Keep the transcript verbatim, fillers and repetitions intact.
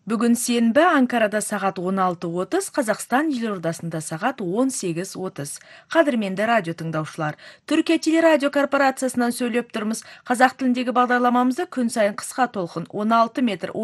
Бүгін сенбі Анкарада сағат он алты отыз, Қазақстан елордасында сағат он сегіз отыз. Қадірменді радио тыңдаушылар, Түркия телерадио корпорациясынан сөйлеп тұрмыз. Қазақ тіліндегі бағдарламамызды күн сайын қысқа толқын он алты метр